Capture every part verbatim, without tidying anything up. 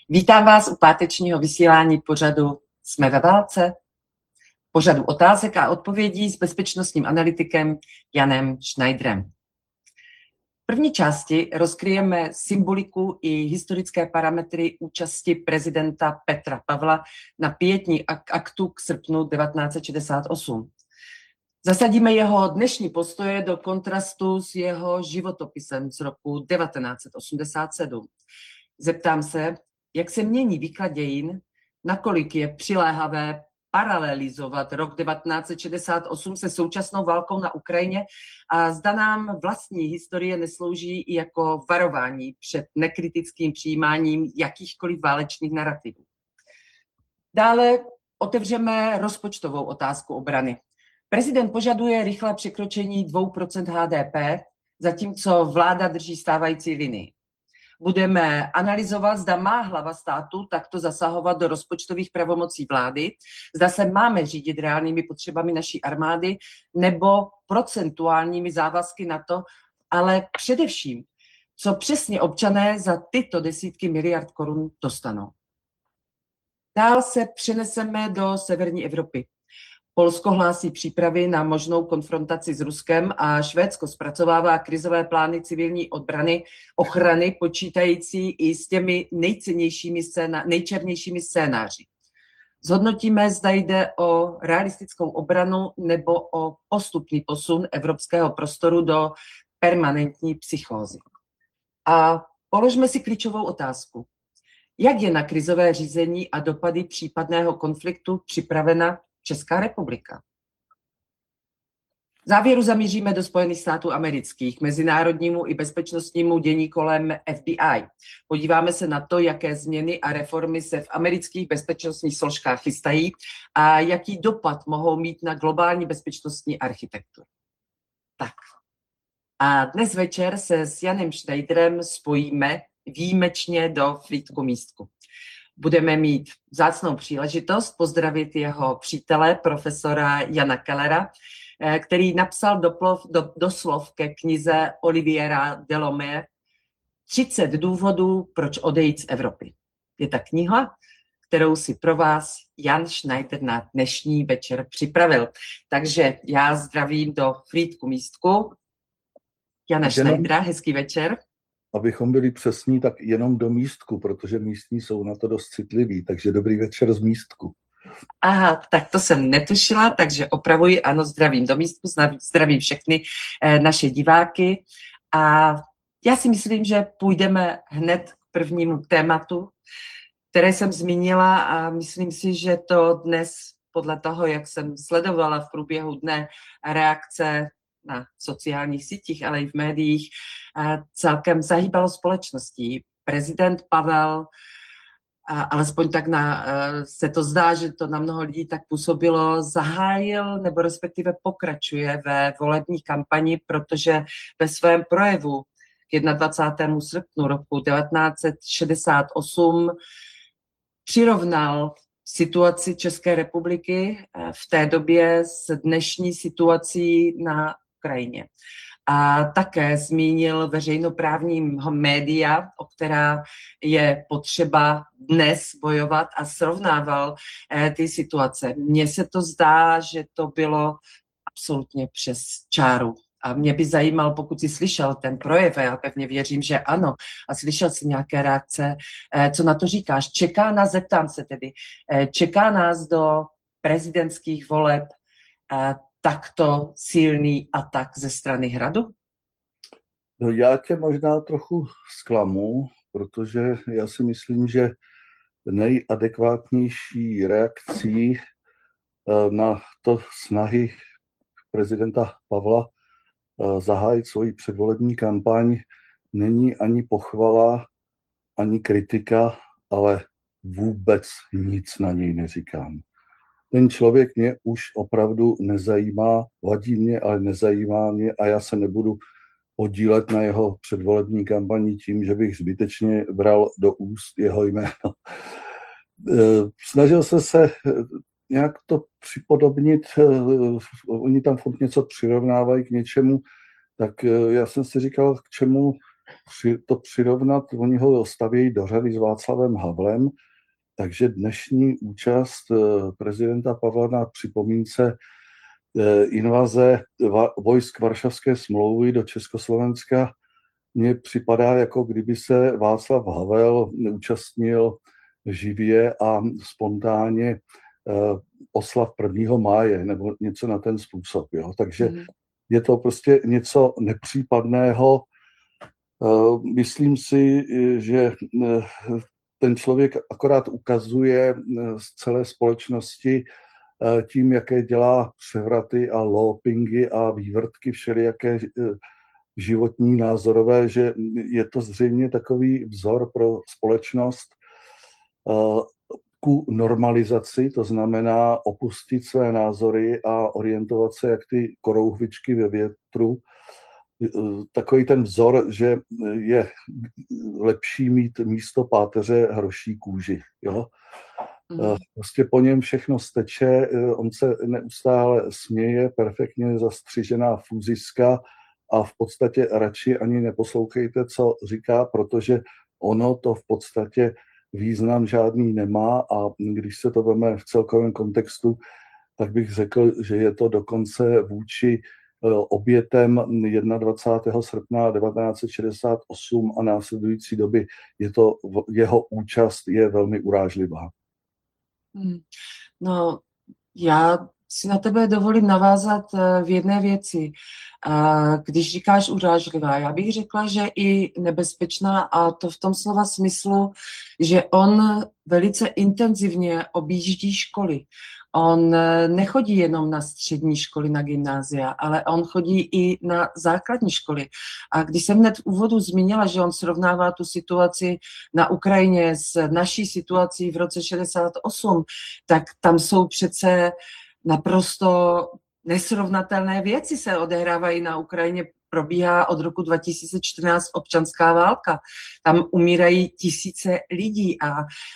Vítám vás u pátečního vysílání pořadu Jsme ve válce, pořadu otázek a odpovědí s bezpečnostním analytikem Janem Schneiderem. V první části rozkryjeme symboliku i historické parametry účasti prezidenta Petra Pavla na pietní aktu k srpnu devatenáct set šedesát osm. Zasadíme jeho dnešní postoje do kontrastu s jeho životopisem z roku devatenáct set osmdesát sedm. Zeptám se, jak se mění výklad dějin, nakolik je přiléhavé paralelizovat rok devatenáct set šedesát osm se současnou válkou na Ukrajině a zda nám vlastní historie neslouží i jako varování před nekritickým přijímáním jakýchkoliv válečných narrativů. Dále otevřeme rozpočtovou otázku obrany. Prezident požaduje rychlé překročení dvě procenta H D P, zatímco vláda drží stávající linii. Budeme analyzovat, zda má hlava státu takto zasahovat do rozpočtových pravomocí vlády, zda se máme řídit reálnými potřebami naší armády nebo procentuálními závazky na to, ale především, co přesně občané za tyto desítky miliard korun dostanou. Dál se přeneseme do severní Evropy. Polsko hlásí přípravy na možnou konfrontaci s Ruskem a Švédsko zpracovává krizové plány civilní obrany, ochrany, počítající i s těmi nejcennějšími scéna, nejčernějšími scénáři. Zhodnotíme, zda jde o realistickou obranu nebo o postupný posun evropského prostoru do permanentní psychózy. A položme si klíčovou otázku. Jak je na krizové řízení a dopady případného konfliktu připravena Česká republika? V závěru zamíříme do Spojených států amerických, mezinárodnímu i bezpečnostnímu dění kolem F B I. Podíváme se na to, jaké změny a reformy se v amerických bezpečnostních složkách chystají a jaký dopad mohou mít na globální bezpečnostní architekturu. Tak. A dnes večer se s Janem Schneiderem spojíme výjimečně do Frýdku Místku. Budeme mít vzácnou příležitost pozdravit jeho přítele, profesora Jana Kellera, který napsal doplov, do, doslov ke knize Oliviera Delomer třicet důvodů, proč odejít z Evropy. Je ta kniha, kterou si pro vás Jan Schneider na dnešní večer připravil. Takže já zdravím do Frýdku Místku. Jana Schneidera, hezký večer. Abychom byli přesní, tak jenom do Místku, protože místní jsou na to dost citliví, takže dobrý večer z Místku. Aha, tak to jsem netušila, takže opravuji, ano, zdravím do Místku, zdravím všechny eh, naše diváky a já si myslím, že půjdeme hned k prvnímu tématu, které jsem zmínila a myslím si, že to dnes podle toho, jak jsem sledovala v průběhu dne reakce na sociálních sítích, ale i v médiích, celkem zahýbalo společností. Prezident Pavel, alespoň tak na, se to zdá, že to na mnoho lidí tak působilo, zahájil nebo respektive pokračuje ve volební kampani, protože ve svém projevu k dvacátého prvního srpnu roku devatenáct set šedesát osm přirovnal situaci České republiky v té době s dnešní situací na Ukrajině. A také zmínil veřejnoprávní média, o která je potřeba dnes bojovat a srovnával eh, ty situace. Mně se to zdá, že to bylo absolutně přes čáru. A mě by zajímal, pokud jsi slyšel ten projev, a já pevně věřím, že ano, a slyšel jsi nějaké reakce, eh, co na to říkáš? Čeká nás, zeptám se tedy, eh, čeká nás do prezidentských voleb eh, takto silný atak ze strany Hradu? No, já tě možná trochu zklamu, protože já si myslím, že nejadekvátnější reakcí na to snahy prezidenta Pavla zahájit svoji předvolební kampaň není ani pochvala, ani kritika, ale vůbec nic na něj neříkám. Ten člověk mě už opravdu nezajímá, vadí mě, ale nezajímá mě a já se nebudu podílet na jeho předvolební kampani tím, že bych zbytečně bral do úst jeho jméno. Snažil se se nějak to připodobnit, oni tam furt něco přirovnávají k něčemu, tak já jsem si říkal, k čemu při, to přirovnat, oni ho stavějí do řady s Václavem Havlem, takže dnešní účast prezidenta Pavla na připomínce invaze vojsk Varšavské smlouvy do Československa mně připadá, jako kdyby se Václav Havel účastnil živě a spontánně oslav prvního máje nebo něco na ten způsob. Jo. Takže mm. je to prostě něco nepřípadného. Myslím si, že ten člověk akorát ukazuje z celé společnosti tím, jaké dělá převraty a lopingy a vývrtky všelijaké životní, názorové, že je to zřejmě takový vzor pro společnost ku normalizaci, to znamená opustit své názory a orientovat se jak ty korouhvičky ve větru. Takový ten vzor, že je lepší mít místo páteře hroší kůži. Jo? Mm. Prostě po něm všechno steče, on se neustále směje, perfektně zastřižená fúziska a v podstatě radši ani neposlouchejte, co říká, protože ono to v podstatě význam žádný nemá a když se to veme v celkovém kontextu, tak bych řekl, že je to dokonce vůči obětem dvacátého prvního srpna devatenáct set šedesát osm a následující doby je to, jeho účast je velmi urážlivá. Hmm. No, já si na tebe dovolím navázat v jedné věci. Když říkáš urážlivá, já bych řekla, že i nebezpečná, a to v tom slova smyslu, že on velice intenzivně objíždí školy. On nechodí jenom na střední školy, na gymnázia, ale on chodí i na základní školy. A když jsem hned v úvodu zmínila, že on srovnává tu situaci na Ukrajině s naší situací v roce šedesát osm, tak tam jsou přece naprosto nesrovnatelné věci se odehrávají na Ukrajině. Probíhá od roku dva tisíce čtrnáct občanská válka. Tam umírají tisíce lidí a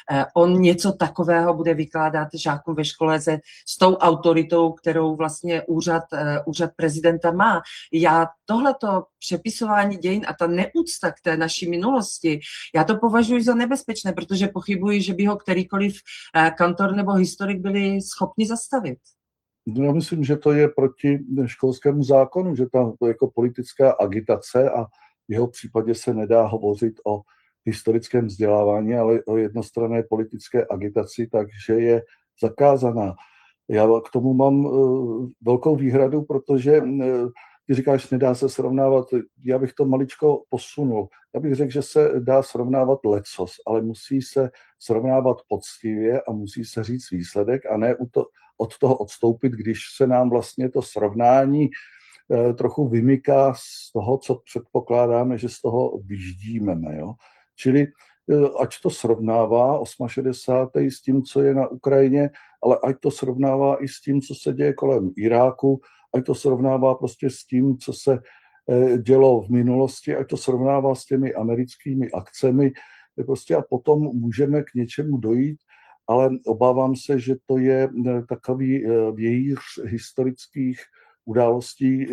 on něco takového bude vykládat žákům ve škole se, s tou autoritou, kterou vlastně úřad, úřad prezidenta má. Já tohleto přepisování dějin a ta neúcta k té naší minulosti, já to považuji za nebezpečné, protože pochybuji, že by ho kterýkoliv kantor nebo historik byli schopni zastavit. Já myslím, že to je proti školskému zákonu, že ta to jako politická agitace a v jeho případě se nedá hovořit o historickém vzdělávání, ale o jednostranné politické agitaci, takže je zakázaná. Já k tomu mám uh, velkou výhradu, protože uh, ty říkáš, nedá se srovnávat, já bych to maličko posunul. Já bych řekl, že se dá srovnávat lecos, ale musí se srovnávat poctivě a musí se říct výsledek a ne to, od toho odstoupit, když se nám vlastně to srovnání eh, trochu vymyká z toho, co předpokládáme, že z toho vyždímeme. Jo? Čili eh, ať to srovnává šedesátý osmý s tím, co je na Ukrajině, ale ať to srovnává i s tím, co se děje kolem Iráku, ať to srovnává prostě s tím, co se eh, dělo v minulosti, ať to srovnává s těmi americkými akcemi, prostě a potom můžeme k něčemu dojít, ale obávám se, že to je takový vějíř historických událostí,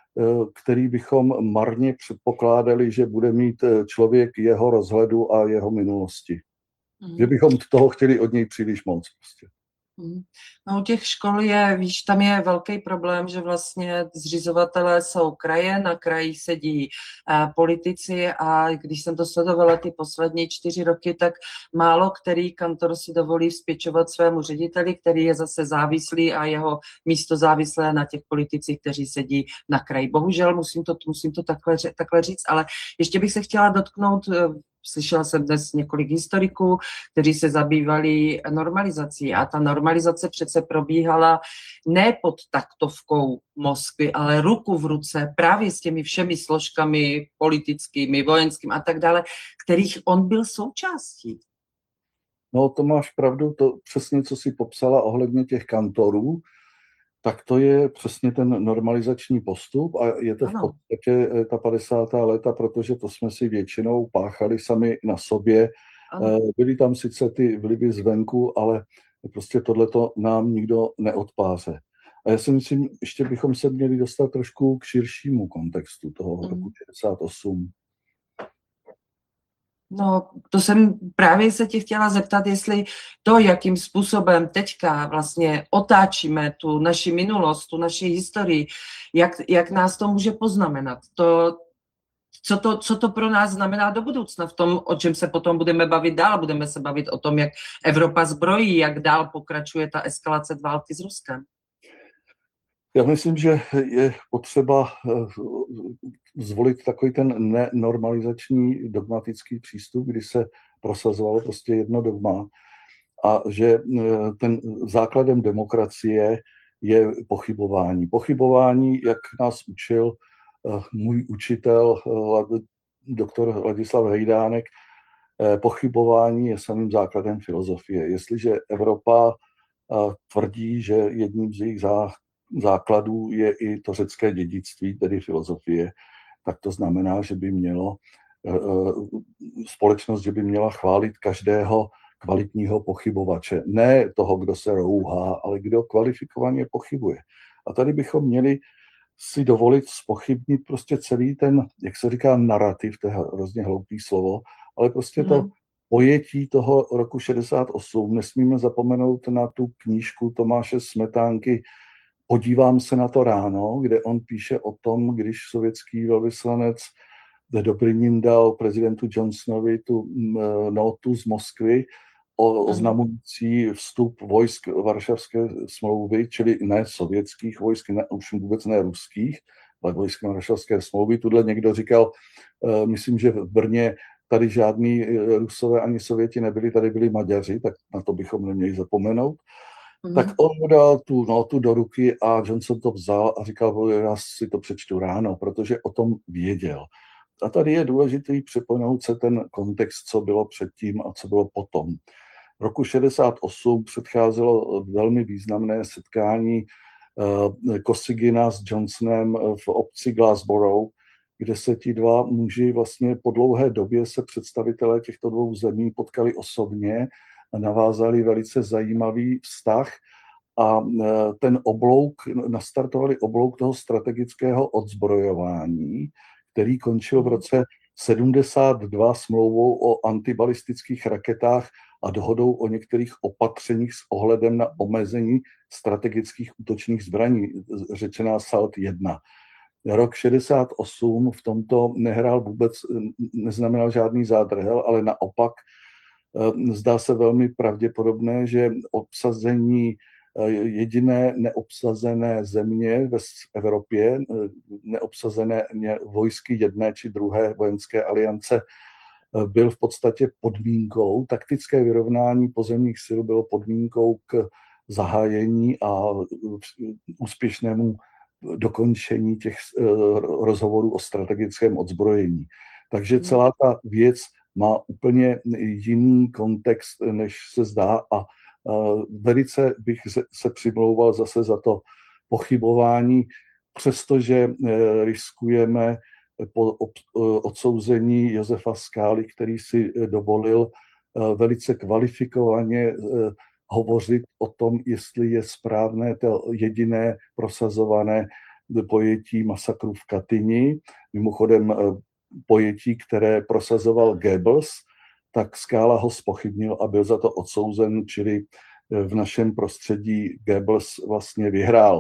který bychom marně předpokládali, že bude mít člověk jeho rozhledu a jeho minulosti. Mm. Že bychom toho chtěli od něj příliš moc. Prostě. No u těch škol je, víš, tam je velký problém, že vlastně zřizovatelé jsou kraje, na krajích sedí eh, politici a když jsem to sledovala ty poslední čtyři roky, tak málo který kantor si dovolí vzpěčovat svému řediteli, který je zase závislý a jeho místo závislé na těch politicích, kteří sedí na kraji. Bohužel musím to, musím to takhle, takhle říct, ale ještě bych se chtěla dotknout. Slyšela jsem dnes několik historiků, kteří se zabývali normalizací a ta normalizace přece probíhala ne pod taktovkou Moskvy, ale ruku v ruce právě s těmi všemi složkami politickými, vojenskými a tak dále, kterých on byl součástí. No to máš pravdu, to přesně, co jsi popsala ohledně těch kantorů, tak to je přesně ten normalizační postup a je to v podstatě ta padesátá léta, protože to jsme si většinou páchali sami na sobě. Ano. Byly tam sice ty vlivy zvenku, ale prostě tohleto nám nikdo neodpáře. A já si myslím, ještě bychom se měli dostat trošku k širšímu kontextu toho mm. roku šedesát osm. No, to jsem právě se tě chtěla zeptat, jestli to, jakým způsobem teďka vlastně otáčíme tu naši minulost, tu naši historii, jak, jak nás to může poznamenat. To, co, to, co to pro nás znamená do budoucna v tom, o čem se potom budeme bavit dál. Budeme se bavit o tom, jak Evropa zbrojí, jak dál pokračuje ta eskalace války s Ruskem. Já myslím, že je potřeba zvolit takový ten nenormalizační dogmatický přístup, kdy se prosazovalo prostě jedno dogma a že ten základem demokracie je pochybování. Pochybování, jak nás učil můj učitel, doktor Ladislav Hejdánek, pochybování je samým základem filozofie. Jestliže Evropa tvrdí, že jedním z jejich základů je i to řecké dědictví, tedy filozofie, tak to znamená, že by mělo společnost, že by měla chválit každého kvalitního pochybovače. Ne toho, kdo se rouhá, ale kdo kvalifikovaně pochybuje. A tady bychom měli si dovolit zpochybnit prostě celý ten, jak se říká, narrativ, to je hrozně hloupý slovo, ale prostě to mm. pojetí toho roku šedesát osm. Nesmíme zapomenout na tu knížku Tomáše Smetánky Podívám se na to ráno, kde on píše o tom, když sovětský velvyslanec Dobrynin dal prezidentu Johnsonovi tu notu z Moskvy oznamující vstup vojsk Varšavské smlouvy, čili ne sovětských vojsk, ne, už vůbec ne ruských, ale vojsk Varšavské smlouvy. Tudle někdo říkal, uh, myslím, že v Brně tady žádní Rusové ani Sověti nebyli, tady byli Maďaři, tak na to bychom neměli zapomenout. Mm. Tak on mu dal tu notu do ruky a Johnson to vzal a říkal, já si to přečtu ráno, protože o tom věděl. A tady je důležité připomenout se ten kontext, co bylo předtím a co bylo potom. V roku šedesát osm předcházelo velmi významné setkání uh, Kossygina s Johnsonem v obci Glassborough, kde se ti dva muži vlastně po dlouhé době se představitelé těchto dvou zemí potkali osobně a navázali velice zajímavý vztah a uh, ten oblouk, nastartovali oblouk toho strategického odzbrojování, který končil v roce sedmdesát dva smlouvou o antibalistických raketách a dohodou o některých opatřeních s ohledem na omezení strategických útočných zbraní, řečená SALT jedna. Rok šedesát osm v tomto nehrál vůbec, neznamenal žádný zádrhel, ale naopak zdá se velmi pravděpodobné, že obsazení jediné neobsazené země v Evropě, neobsazené vojsky jedné či druhé vojenské aliance, byl v podstatě podmínkou, taktické vyrovnání pozemních sil bylo podmínkou k zahájení a úspěšnému dokončení těch rozhovorů o strategickém odzbrojení. Takže celá ta věc má úplně jiný kontext, než se zdá, a velice bych se přimlouval zase za to pochybování, přestože riskujeme po odsouzení Josefa Skály, který si dovolil velice kvalifikovaně hovořit o tom, jestli je správné to jediné prosazované pojetí masakru v Katyni, mimochodem pojetí, které prosazoval Goebbels, tak Skála ho zpochybnil a byl za to odsouzen, čili v našem prostředí Goebbels vlastně vyhrál.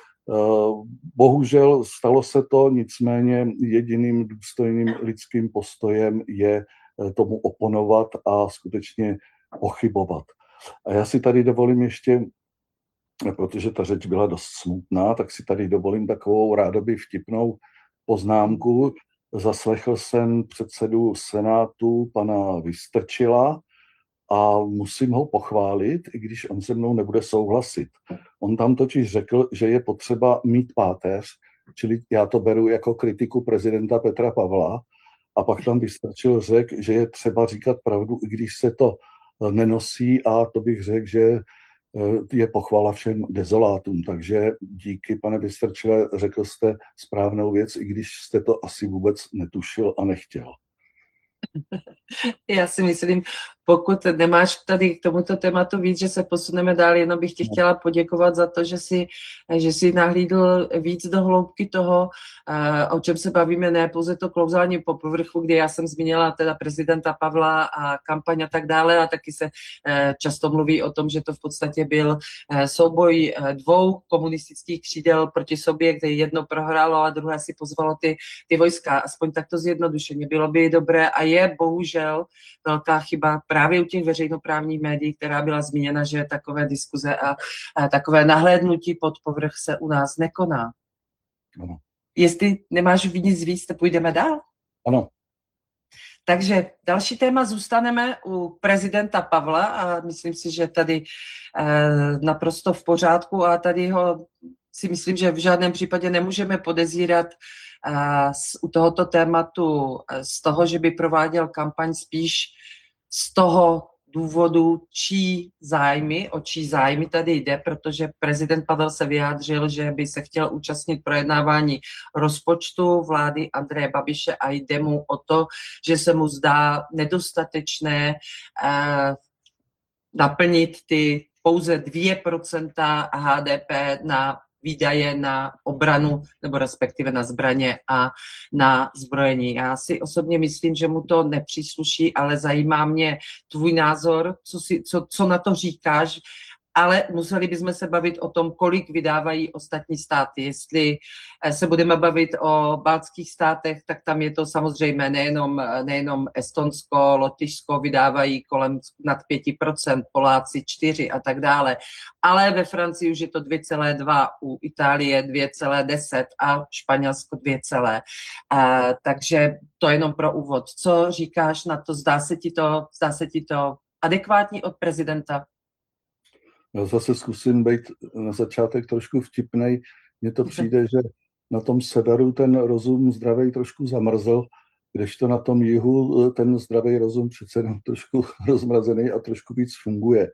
Bohužel stalo se to, nicméně jediným důstojným lidským postojem je tomu oponovat a skutečně pochybovat. A já si tady dovolím ještě, protože ta řeč byla dost smutná, tak si tady dovolím takovou rádoby vtipnou poznámku. Zaslechl jsem předsedu Senátu pana Vystrčila a musím ho pochválit, i když on se mnou nebude souhlasit. On tam totiž řekl, že je potřeba mít páteř, čili já to beru jako kritiku prezidenta Petra Pavla, a pak tam Vystrčil řekl, že je třeba říkat pravdu, i když se to nenosí, a to bych řekl, že je pochvala všem dezolátům. Takže díky, pane Vystrčile, řekl jste správnou věc, i když jste to asi vůbec netušil a nechtěl. Já si myslím, pokud nemáš tady k tomuto tématu víc, že se posuneme dál, jenom bych ti chtěla poděkovat za to, že jsi, že jsi nahlídl víc do hloubky toho, o čem se bavíme, ne pouze to klouzání po povrchu, kdy já jsem zmínila teda prezidenta Pavla a kampaň a tak dále, a taky se často mluví o tom, že to v podstatě byl souboj dvou komunistických křídel proti sobě, kde jedno prohrálo a druhé si pozvalo ty, ty vojska. Aspoň takto zjednodušeně. Bylo by dobré a je bohužel velká chyba právě u těch veřejnoprávních médií, která byla zmíněna, že takové diskuze a, a takové nahlédnutí pod povrch se u nás nekoná. Ano. Jestli nemáš nic víc, tak půjdeme dál. Ano. Takže další téma, zůstaneme u prezidenta Pavla a myslím si, že tady eh, naprosto v pořádku a tady ho si myslím, že v žádném případě nemůžeme podezírat eh, z, u tohoto tématu eh, z toho, že by prováděl kampaň, spíš z toho důvodu, čí zájmy, o čí zájmy tady jde, protože prezident Pavel se vyjádřil, že by se chtěl účastnit projednávání rozpočtu vlády Andreje Babiše a jde mu o to, že se mu zdá nedostatečné eh, naplnit ty pouze dvě procenta H D P na výdaje na obranu, nebo respektive na zbraně a na zbrojení. Já si osobně myslím, že mu to nepřísluší, ale zajímá mě tvůj názor, co, si, co, co na to říkáš, ale museli bychom se bavit o tom, kolik vydávají ostatní státy. Jestli se budeme bavit o baltských státech, tak tam je to samozřejmě nejenom, nejenom Estonsko, Lotyšsko vydávají kolem nad pět procent, Poláci čtyři a tak dále. Ale ve Francii už je to dvě celá dva, u Itálie dvě celá deset a Španělsko dvě celá. Takže to jenom pro úvod. Co říkáš na to? Zdá se ti to, zdá se ti to adekvátní od prezidenta? Já zase zkusím být na začátek trošku vtipnej. Mně to přijde, že na tom severu ten rozum zdravý trošku zamrzl, kdežto na tom jihu ten zdravý rozum přece jenom trošku rozmrazený a trošku víc funguje.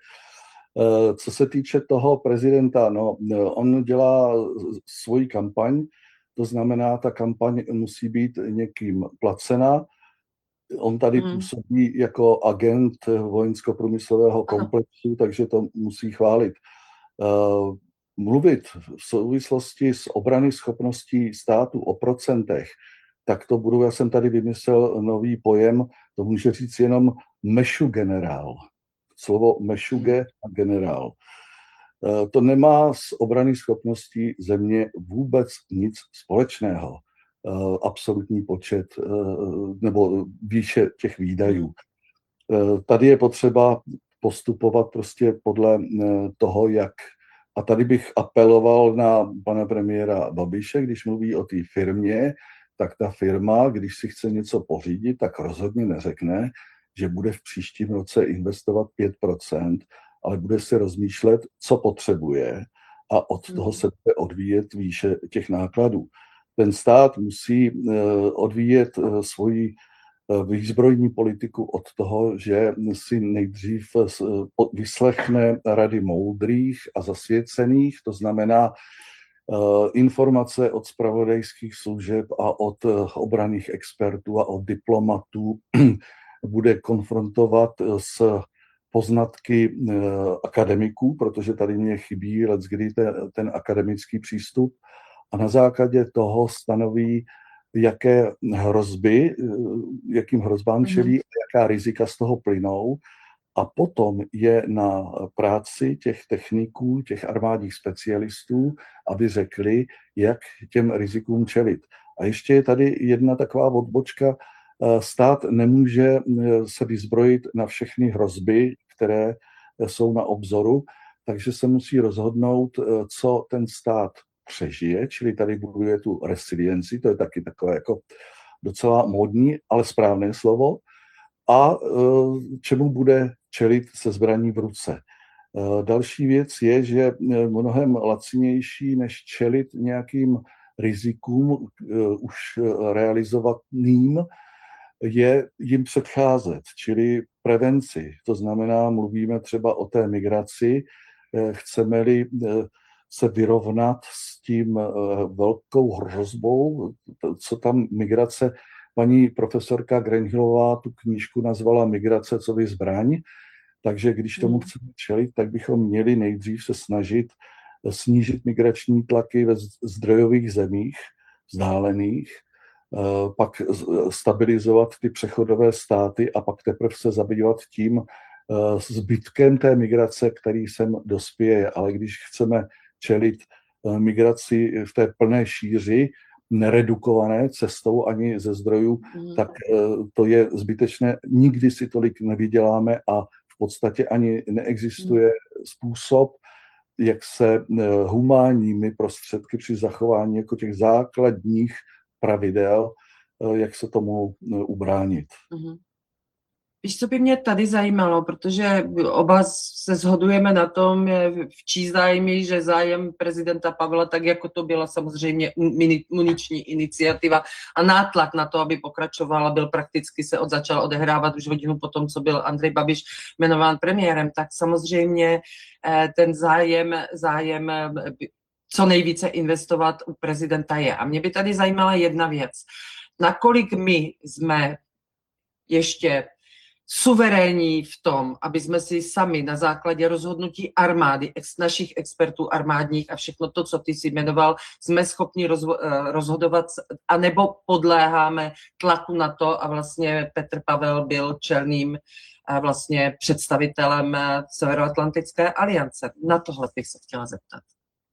Co se týče toho prezidenta, no, on dělá svoji kampaň, to znamená, ta kampaň musí být někým placená. On tady hmm. působí jako agent vojensko-průmyslového komplexu, takže to musí chválit. Uh, mluvit v souvislosti s obrany schopností státu o procentech, tak to budu, já jsem tady vymyslel nový pojem, to může říct jenom mešugenerál. Slovo mešuge a generál. Uh, to má s obrany schopností země vůbec nic společného. Uh, absolutní počet uh, nebo výše těch výdajů. Uh, tady je potřeba postupovat prostě podle uh, toho, jak... A tady bych apeloval na pana premiéra Babiše, když mluví o té firmě, tak ta firma, když si chce něco pořídit, tak rozhodně neřekne, že bude v příštím roce investovat pět procent, ale bude si rozmýšlet, co potřebuje a od toho se bude odvíjet výše těch nákladů. Ten stát musí odvíjet svoji výzbrojní politiku od toho, že si nejdřív vyslechne rady moudrých a zasvěcených, to znamená informace od zpravodajských služeb a od obranných expertů a od diplomatů, bude konfrontovat s poznatky akademiků, protože tady mě chybí leckdy ten, ten akademický přístup, a na základě toho stanoví, jaké hrozby, jakým hrozbám čelí, mm-hmm. jaká rizika z toho plynou. A potom je na práci těch techniků, těch armádních specialistů, aby řekli, jak těm rizikům čelit. A ještě je tady jedna taková odbočka. Stát nemůže se vyzbrojit na všechny hrozby, které jsou na obzoru, takže se musí rozhodnout, co ten stát přežije, čili tady buduje tu resilienci, to je taky takové jako docela módní, ale správné slovo, a čemu bude čelit se zbraní v ruce. Další věc je, že mnohem lacinější než čelit nějakým rizikům už realizovaným, je jim předcházet, čili prevenci. To znamená, mluvíme třeba o té migraci, chceme-li se vyrovnat s tím velkou hrozbou, co tam migrace paní profesorka Grenhilová tu knížku nazvala Migrace coby zbraň, takže když tomu chceme čelit, tak bychom měli nejdřív se snažit snížit migrační tlaky ve zdrojových zemích, vzdálených, pak stabilizovat ty přechodové státy a pak teprve se zabývat tím zbytkem té migrace, který sem dospěje. Ale když chceme čelit migraci v té plné šíři, neredukované cestou ani ze zdrojů, mm. tak to je zbytečné. Nikdy si tolik nevyděláme a v podstatě ani neexistuje mm. způsob, jak se humánními prostředky při zachování jako těch základních pravidel, jak se tomu ubránit. Mm. Víš, co by mě tady zajímalo, protože oba se shodujeme na tom, v čí zájmy, že zájem prezidenta Pavla, tak jako to byla samozřejmě muniční iniciativa a nátlak na to, aby pokračovala, byl prakticky se od začal odehrávat už hodinu potom, co byl Andrej Babiš jmenován premiérem, tak samozřejmě ten zájem, zájem co nejvíce investovat u prezidenta je. A mě by tady zajímala jedna věc. Nakolik my jsme ještě suverénní v tom, aby jsme si sami na základě rozhodnutí armády, ex, našich expertů armádních a všechno to, co ty jsi jmenoval, jsme schopni rozvo, rozhodovat, anebo podléháme tlaku na to a vlastně Petr Pavel byl čelným vlastně představitelem Severoatlantické aliance. Na tohle bych se chtěla zeptat.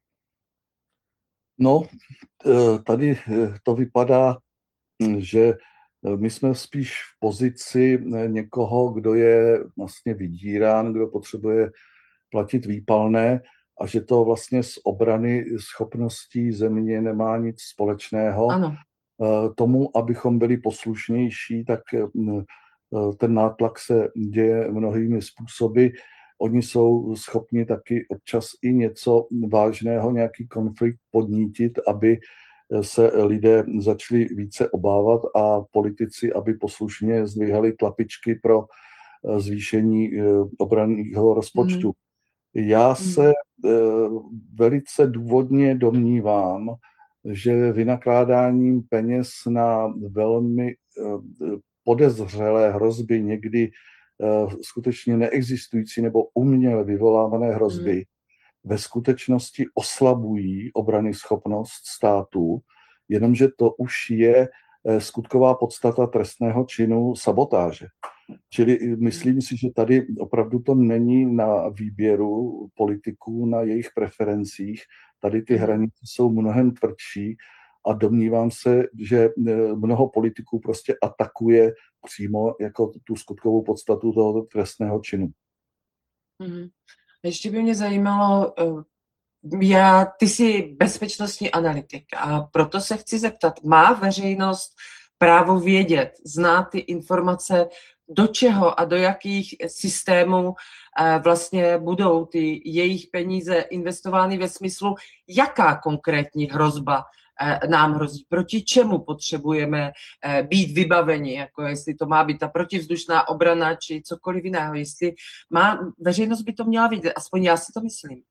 No, tady to vypadá, že my jsme spíš v pozici někoho, kdo je vlastně vydírán, kdo potřebuje platit výpalné a že to vlastně z obrany schopností země nemá nic společného. Ano. Tomu, abychom byli poslušnější, tak ten nátlak se děje mnohými způsoby. Oni jsou schopni taky občas i něco vážného, nějaký konflikt podnítit, aby se lidé začali více obávat a politici, aby poslušně zdvihali tlapičky pro zvýšení obranného rozpočtu. Mm. Já se mm. velice důvodně domnívám, že vynakládáním peněz na velmi podezřelé hrozby, někdy skutečně neexistující nebo uměle vyvolávané hrozby, mm. ve skutečnosti oslabují obranyschopnost států, jenomže to už je skutková podstata trestného činu sabotáže. Čili myslím si, že tady opravdu to není na výběru politiků, na jejich preferencích. Tady ty hranice jsou mnohem tvrdší a domnívám se, že mnoho politiků prostě atakuje přímo jako tu skutkovou podstatu tohoto trestného činu. Mm-hmm. Ještě by mě zajímalo, já, ty jsi bezpečnostní analytik a proto se chci zeptat, má veřejnost právo vědět, znát ty informace, do čeho a do jakých systémů vlastně budou ty jejich peníze investovány ve smyslu, jaká konkrétní hrozba nám hrozí, proti čemu potřebujeme být vybaveni, jako jestli to má být ta protivzdušná obrana, či cokoliv jiného, jestli má, veřejnost by to měla vidět, aspoň já si to myslím.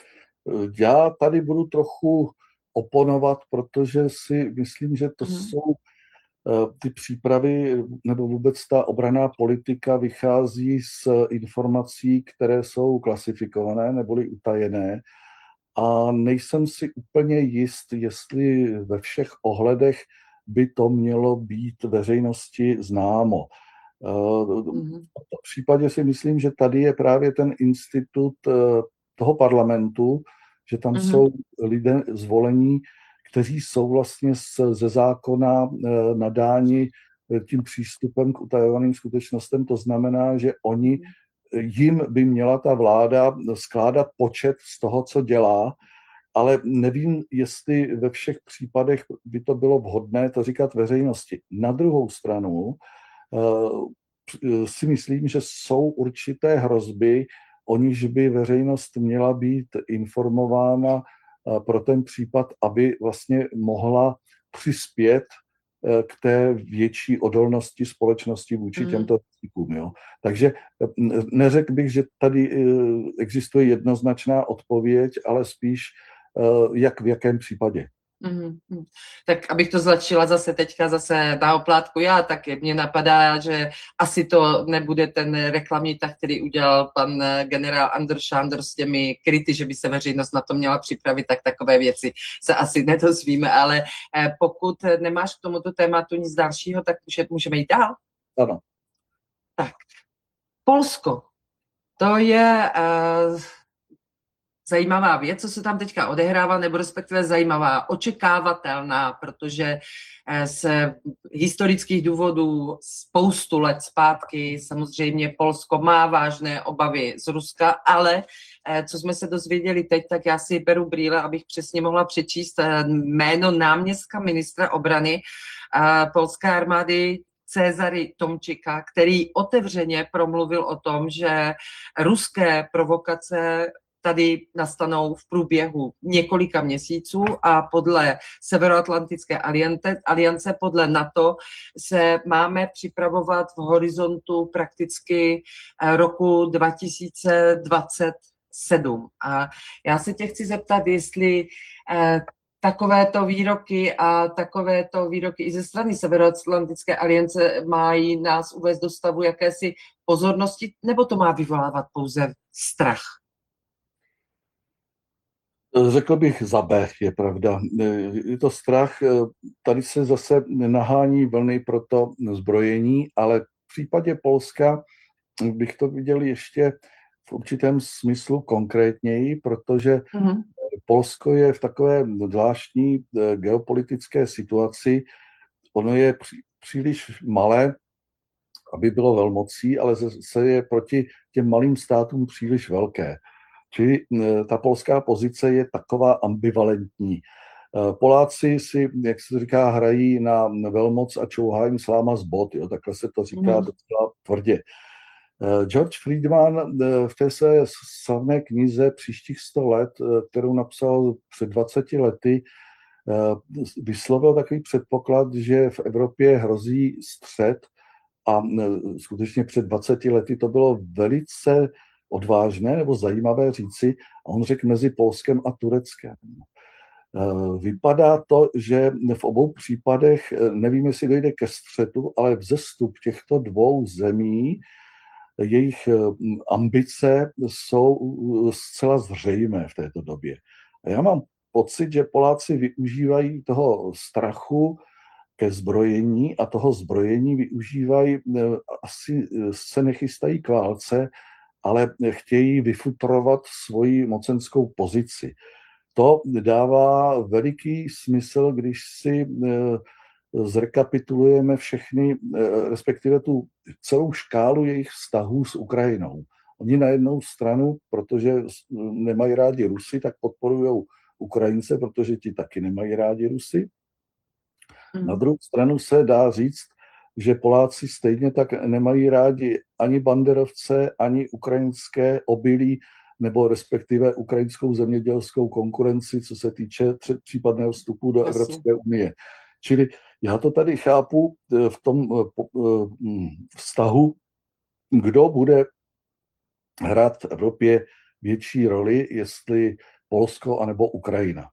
Já tady budu trochu oponovat, protože si myslím, že to hmm. jsou ty přípravy, nebo vůbec ta obranná politika vychází z informací, které jsou klasifikované neboli utajené. A nejsem si úplně jist, jestli ve všech ohledech by to mělo být veřejnosti známo. Mm-hmm. V případě si myslím, že tady je právě ten institut toho parlamentu, že tam mm-hmm. jsou lidé zvolení, kteří jsou vlastně ze zákona nadáni tím přístupem k utajovaným skutečnostem. To znamená, že oni jim by měla ta vláda skládat počet z toho, co dělá, ale nevím, jestli ve všech případech by to bylo vhodné to říkat veřejnosti. Na druhou stranu si myslím, že jsou určité hrozby, o nichž by veřejnost měla být informována pro ten případ, aby vlastně mohla přispět k té větší odolnosti společnosti vůči mm. těmto rizikům. Jo. Takže neřekl bych, že tady existuje jednoznačná odpověď, ale spíš jak v jakém případě. Mm, mm. Tak abych to zlačila zase teďka zase na oplátku já, tak mně napadá, že asi to nebude ten reklamní tah, který udělal pan generál Anders Shander s těmi kryty, že by se veřejnost na to měla připravit, tak takové věci se asi nedozvíme, ale pokud nemáš k tomuto tématu nic dalšího, tak můžeme jít dál. Ano. Tak, Polsko. To je uh, zajímavá věc, co se tam teďka odehrává, nebo respektive zajímavá, očekávatelná, protože z historických důvodů spoustu let zpátky samozřejmě Polsko má vážné obavy z Ruska, ale co jsme se dozvěděli teď, tak já si beru brýle, abych přesně mohla přečíst jméno náměstka ministra obrany polské armády Cezary Tomčika, který otevřeně promluvil o tom, že ruské provokace tady nastanou v průběhu několika měsíců a podle Severoatlantické aliance, aliance podle NATO se máme připravovat v horizontu prakticky roku dva tisíce dvacet sedm. A já se tě chci zeptat, jestli eh, takovéto výroky a takovéto výroky i ze strany Severoatlantické aliance mají nás uvést do stavu jakési pozornosti, nebo to má vyvolávat pouze strach? Řekl bych za B, je pravda. Je to strach, tady se zase nahání vlny pro to zbrojení, ale v případě Polska bych to viděl ještě v určitém smyslu konkrétněji, protože mm-hmm. Polsko je v takové zvláštní geopolitické situaci. Ono je pří, příliš malé, aby bylo velmocí, ale zase je proti těm malým státům příliš velké. Čili ta polská pozice je taková ambivalentní. Poláci si, jak se říká, hrají na velmoc a čouhá jim sláma z bot, jo, takhle se to říká mm. docela tvrdě. George Friedman v té své slavné knize Příštích sto let, kterou napsal před dvaceti lety, vyslovil takový předpoklad, že v Evropě hrozí střet a skutečně před dvaceti lety to bylo velice odvážné nebo zajímavé říci, a on řekl mezi Polskem a Tureckem. Vypadá to, že v obou případech, nevím, jestli dojde ke střetu, ale vzestup těchto dvou zemí, jejich ambice jsou zcela zřejmé v této době. A já mám pocit, že Poláci využívají toho strachu ke zbrojení a toho zbrojení využívají, asi se nechystají k válce, ale chtějí vyfutrovat svoji mocenskou pozici. To dává veliký smysl, když si zrekapitulujeme všechny, respektive tu celou škálu jejich vztahů s Ukrajinou. Oni na jednou stranu, protože nemají rádi Rusy, tak podporují Ukrajince, protože ti taky nemají rádi Rusy. Na druhou stranu se dá říct, že Poláci stejně tak nemají rádi ani banderovce, ani ukrajinské obilí, nebo respektive ukrajinskou zemědělskou konkurenci, co se týče případného vstupu do Jasně. Evropské unie. Čili já to tady chápu v tom vztahu, kdo bude hrát v Evropě větší roli, jestli Polsko anebo Ukrajina.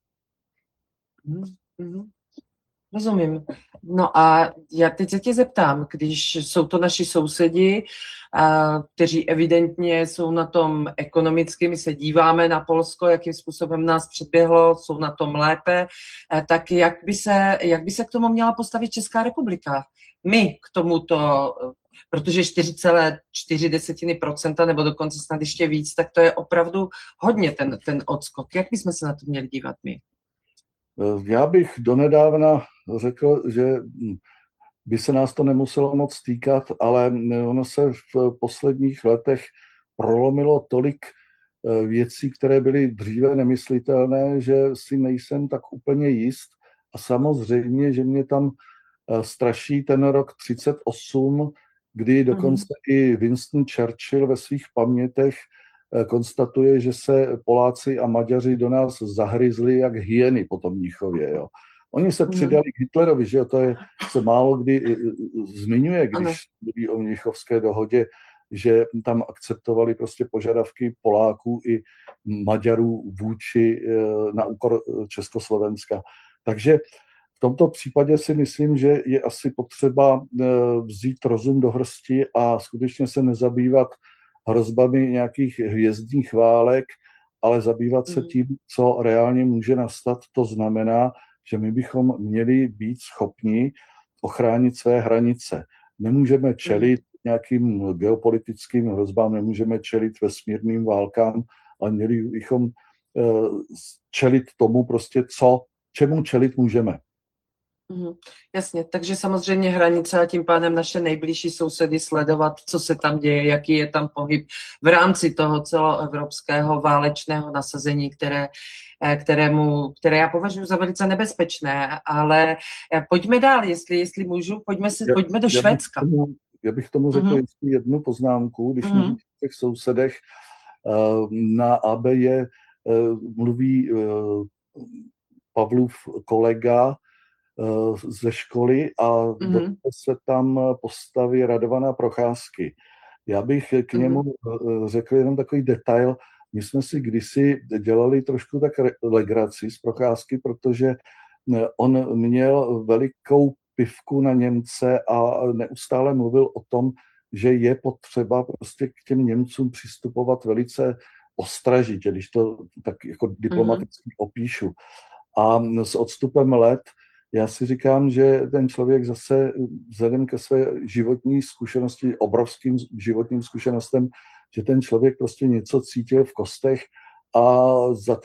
Mm-hmm. Rozumím. No a já teď se tě zeptám, když jsou to naši sousedi, a, kteří evidentně jsou na tom ekonomicky, my se díváme na Polsko, jakým způsobem nás předběhlo, jsou na tom lépe, a, tak jak by, se, jak by se k tomu měla postavit Česká republika? My k tomuto, protože čtyři celé čtyři procenta nebo dokonce snad ještě víc, tak to je opravdu hodně ten, ten odskok. Jak bychom se na to měli dívat my? Já bych donedávna řekl, že by se nás to nemuselo moc týkat, ale ono se v posledních letech prolomilo tolik věcí, které byly dříve nemyslitelné, že si nejsem tak úplně jist. A samozřejmě, že mě tam straší ten rok třicet osm, kdy dokonce mm. i Winston Churchill ve svých pamětech konstatuje, že se Poláci a Maďaři do nás zahryzli jak hyeny po tom Mnichově. Jo. Oni se přidali k Hitlerovi, že jo, to je, se málo kdy zmiňuje, když mluví o Mnichovské dohodě, že tam akceptovali prostě požadavky Poláků i Maďarů vůči na úkor Československa. Takže v tomto případě si myslím, že je asi potřeba vzít rozum do hrsti a skutečně se nezabývat hrozbami nějakých hvězdných válek, ale zabývat se tím, co reálně může nastat. To znamená, že my bychom měli být schopni ochránit své hranice. Nemůžeme čelit nějakým geopolitickým hrozbám, nemůžeme čelit vesmírným válkám, ale měli bychom čelit tomu prostě, co, čemu čelit můžeme. Mm, jasně, takže samozřejmě hranice a tím pádem naše nejbližší sousedy sledovat, co se tam děje, jaký je tam pohyb v rámci toho celoevropského válečného nasazení, které, kterému, které já považuji za velice nebezpečné, ale pojďme dál, jestli, jestli můžu, pojďme, se, já, pojďme do já Švédska. Bych tomu, já bych tomu řekl mm-hmm. ještě jednu poznámku, když mm-hmm. mluví o těch sousedech, na A B je mluví Pavlův kolega ze školy a mm-hmm. se tam postaví Radovana Procházky. Já bych k němu mm-hmm. řekl jenom takový detail. My jsme si kdysi dělali trošku tak legraci z Procházky, protože on měl velikou pivku na Němce a neustále mluvil o tom, že je potřeba prostě k těm Němcům přistupovat velice ostražitě, když to tak jako diplomaticky mm-hmm. opíšu. A s odstupem let já si říkám, že ten člověk zase vzhledem ke své životní zkušenosti, obrovským životním zkušenostem, že ten člověk prostě něco cítil v kostech a za ty